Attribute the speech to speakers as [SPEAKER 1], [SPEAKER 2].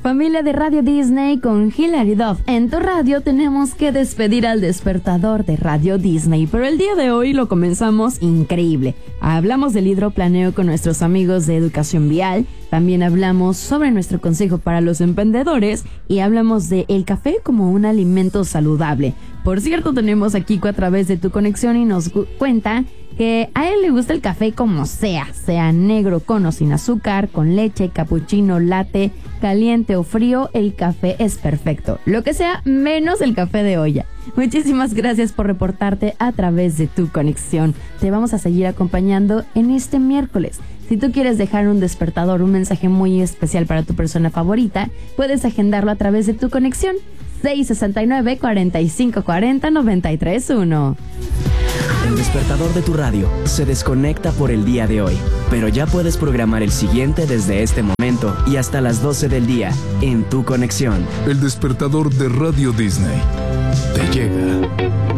[SPEAKER 1] Familia de Radio Disney con Hilary Duff. En tu radio tenemos que despedir al despertador de Radio Disney, pero el día de hoy lo comenzamos increíble. Hablamos del hidroplaneo con nuestros amigos de Educación Vial, también hablamos sobre nuestro consejo para los emprendedores y hablamos de el café como un alimento saludable. Por cierto, tenemos a Kiko a través de Tu Conexión y nos cuenta que a él le gusta el café como sea negro con o sin azúcar, con leche, capuchino, latte, caliente o frío, el café es perfecto. Lo que sea, menos el café de olla. Muchísimas gracias por reportarte a través de Tu Conexión. Te vamos a seguir acompañando en este miércoles. Si tú quieres dejar un despertador, un mensaje muy especial para tu persona favorita, puedes agendarlo a través de Tu Conexión. 669-4540-931.
[SPEAKER 2] El despertador de tu radio se desconecta por el día de hoy, pero ya puedes programar el siguiente desde este momento y hasta las 12 del día en Tu Conexión.
[SPEAKER 3] El despertador de Radio Disney te llega.